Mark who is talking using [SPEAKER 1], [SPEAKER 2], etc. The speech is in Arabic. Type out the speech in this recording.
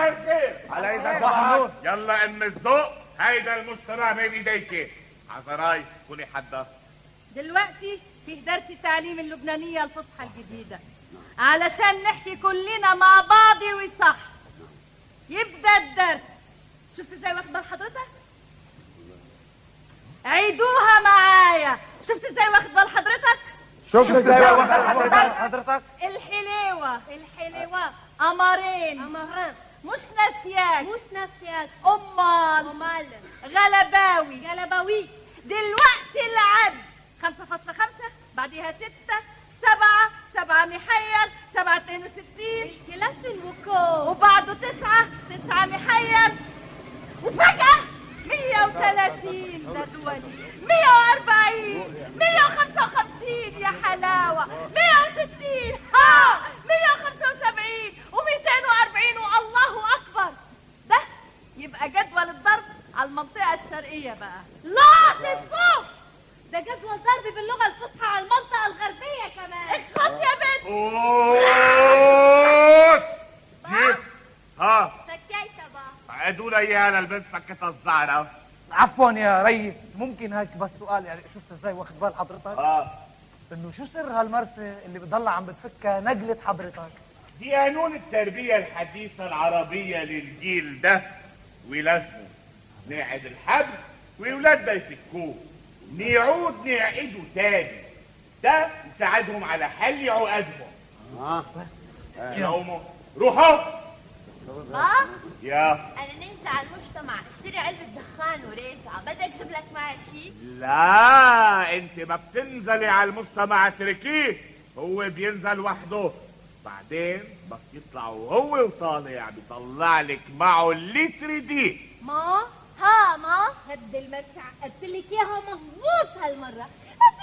[SPEAKER 1] الخير.
[SPEAKER 2] على ايدك محمود.
[SPEAKER 1] يلا ام الذوق، هيدا المجتمع بين ايديك. عذراي كوني حدا.
[SPEAKER 3] دلوقتي في درس تعليم اللبنانية الفصحى الجديدة علشان نحكي كلنا مع بعض وصح. يبدأ الدرس. شفت ازاي واخد بال حضرتك؟ عيدوها معايا. شفت ازاي واخد بال حضرتك؟
[SPEAKER 2] شفت ازاي واخد بال حضرتك؟
[SPEAKER 3] الحليوة قمرين مش ناسياك امال غلباوي دلوقتي العد 5.5 بعديها 6 7 محير 7 62 الكلاش الوكو وبعده 9 محير وفجأة 130 ده دولي 140 155 يا حلاوة 160 175 و240 والله أكبر. ده يبقى جدول الضرب على المنطقة الشرقية بقى. لا تفوق، ده جدول ضرب باللغة الفصحى على المنطقة الغربية كمان. اخلص يا بنت.
[SPEAKER 1] اوش كيف؟
[SPEAKER 3] سكيت بقى.
[SPEAKER 1] عيدوا لي اياها للبنت فكتها الزعرة.
[SPEAKER 2] عفوا يا ريس، ممكن هيك بس سؤال؟ يعني شفت ازاي واخد بال حضرتك؟ انه شو سر هالمرسى اللي بتضلها عم بتفكها نقلة حضرتك؟
[SPEAKER 1] دي قانون التربية الحديثة العربية للجيل ده ولازمه نعد الحبل وولادنا يفكوه، نعود نعيده تاني. ده يساعدهم على حل عقدهم. يا روحوا. يا
[SPEAKER 4] انا ننسى على المجتمع، اشتري علبة دخان وريزعة. بدك اجيب لك معي شيء؟
[SPEAKER 1] لا، انت ما بتنزلي على المجتمع اتركيه، هو بينزل وحده. بعدين بس يطلع وهو وطالع بيطلع لك معه اللتر دي.
[SPEAKER 4] ما هد المرسى عقدت لك اياها مظبوط هالمرة.